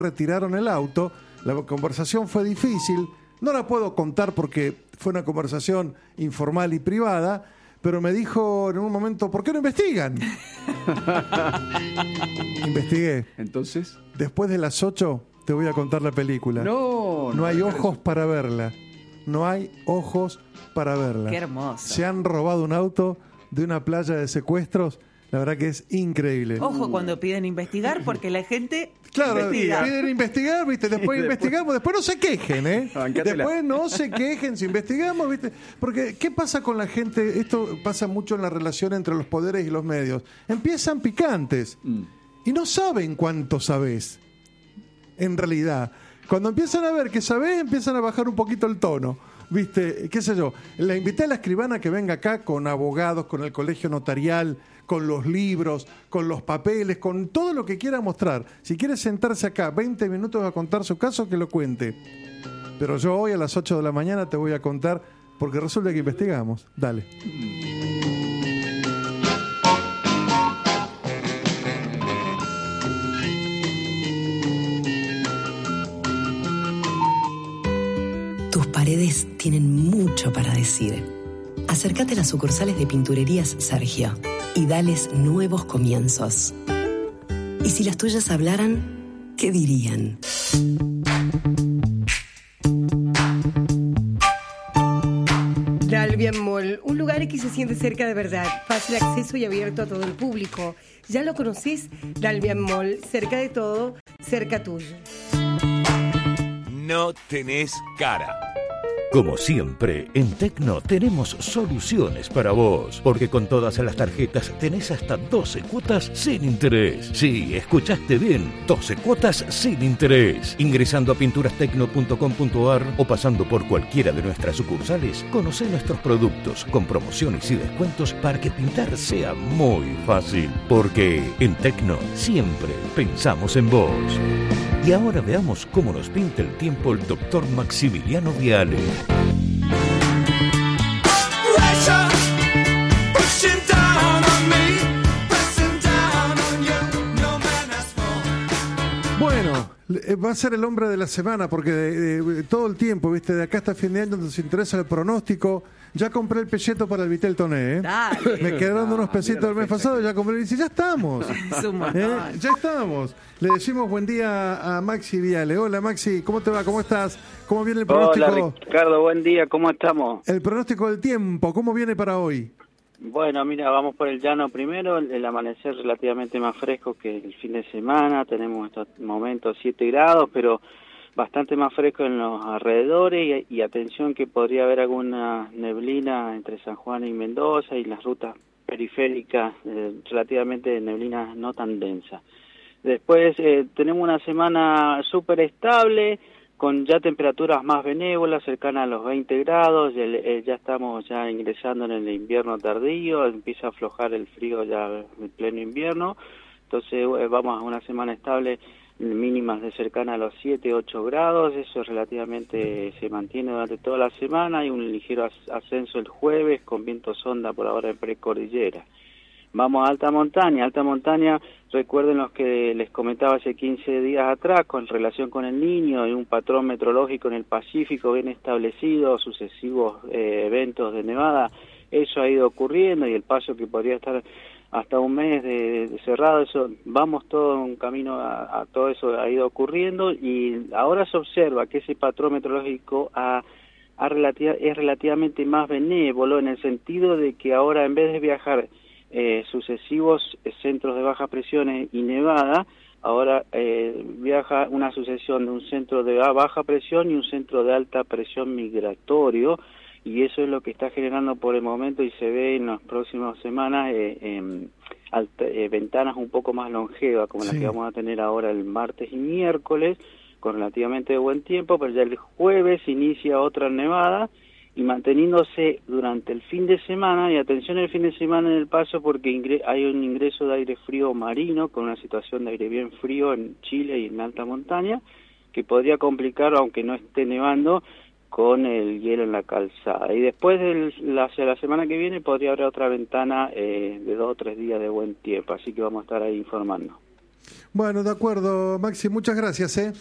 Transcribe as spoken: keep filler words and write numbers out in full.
retiraron el auto, la conversación fue difícil, no la puedo contar porque fue una conversación informal y privada, pero me dijo en un momento, ¿por qué no investigan? Investigué. Entonces, después de las ocho te voy a contar la película. No, no, no hay me ojos parece. para verla. No hay ojos para verla. Qué hermoso. Se han robado un auto de una playa de secuestros. La verdad que es increíble. Ojo cuando piden investigar, porque la gente Claro, investiga. piden investigar, ¿viste? Después Sí, después- investigamos, después no se quejen, ¿eh? Bancátela. Después no se quejen si investigamos, ¿viste? Porque, ¿qué pasa con la gente? Esto pasa mucho en la relación entre los poderes y los medios. Empiezan picantes Mm. y no saben cuánto sabés, en realidad. Cuando empiezan a ver que sabés, empiezan a bajar un poquito el tono. ¿Viste? ¿Qué sé yo? La invité a la escribana que venga acá con abogados, con el colegio notarial, con los libros, con los papeles, con todo lo que quiera mostrar. Si quiere sentarse acá veinte minutos a contar su caso, que lo cuente. Pero yo hoy a las ocho de la mañana te voy a contar, porque resulta que investigamos. Dale. Tus paredes tienen mucho para decir. Acércate a las sucursales de Pinturerías Sergio y dales nuevos comienzos. Y si las tuyas hablaran, ¿qué dirían? Dalvian Mall, un lugar que se siente cerca de verdad, fácil acceso y abierto a todo el público. ¿Ya lo conocés? Dalvian Mall, cerca de todo, cerca tuyo. No tenés cara. Como siempre, en Tecno tenemos soluciones para vos, porque con todas las tarjetas tenés hasta doce cuotas sin interés. Sí, escuchaste bien, doce cuotas sin interés. Ingresando a pinturas tecno punto com punto ar o pasando por cualquiera de nuestras sucursales, conocé nuestros productos con promociones y descuentos para que pintar sea muy fácil. Porque en Tecno siempre pensamos en vos. Y ahora veamos cómo nos pinta el tiempo el doctor Maximiliano Viale. Bueno, eh, va a ser el hombre de la semana, porque de, de- todo el tiempo, ¿viste? De acá hasta fin de año nos interesa el pronóstico. Ya compré el pelleto para el Vitel Toné, ¿eh? Dale. Me quedaron unos pesitos mira el la mes fecha pasado, ya compré y dice, ya estamos. Es un montón. ¿Eh? Ya estamos. Le decimos buen día a Maxi Viale. Hola Maxi, ¿cómo te va? ¿Cómo estás? ¿Cómo viene el pronóstico? Hola Ricardo, buen día, ¿cómo estamos? El pronóstico del tiempo, ¿cómo viene para hoy? Bueno, mira, vamos por el llano primero, el, el amanecer relativamente más fresco que el fin de semana, tenemos estos momentos siete grados, pero bastante más fresco en los alrededores y, y atención que podría haber alguna neblina entre San Juan y Mendoza y las rutas periféricas, eh, relativamente neblina no tan densa. Después eh, tenemos una semana súper estable, con ya temperaturas más benévolas, cercanas a los veinte grados, ya, eh, ya estamos ya ingresando en el invierno tardío, empieza a aflojar el frío ya en pleno invierno, entonces eh, vamos a una semana estable, mínimas de cercana a los siete, ocho grados, eso relativamente eh, se mantiene durante toda la semana, hay un ligero as- ascenso el jueves con viento sonda por ahora en precordillera. Vamos a alta montaña, alta montaña, recuerden los que les comentaba hace quince días atrás con relación con el Niño y un patrón meteorológico en el Pacífico bien establecido, sucesivos eh, eventos de nevada, eso ha ido ocurriendo y el paso que podría estar hasta un mes de, de cerrado, eso vamos todo un camino a, a todo eso ha ido ocurriendo y ahora se observa que ese patrón meteorológico ha, ha relativa, es relativamente más benévolo en el sentido de que ahora en vez de viajar Eh, sucesivos eh, centros de baja presión y nevada, ahora eh, viaja una sucesión de un centro de baja presión y un centro de alta presión migratorio, y eso es lo que está generando por el momento y se ve en las próximas semanas eh, eh, alta, eh, ventanas un poco más longevas, como Sí. las que vamos a tener ahora el martes y miércoles, con relativamente buen tiempo, pero ya el jueves inicia otra nevada, y manteniéndose durante el fin de semana, y atención el fin de semana en el paso porque ingre- hay un ingreso de aire frío marino con una situación de aire bien frío en Chile y en alta montaña, que podría complicar, aunque no esté nevando, con el hielo en la calzada. Y después, del, la, hacia la semana que viene, podría haber otra ventana eh, de dos o tres días de buen tiempo, así que vamos a estar ahí informando. Bueno, de acuerdo, Maxi, muchas gracias, ¿eh?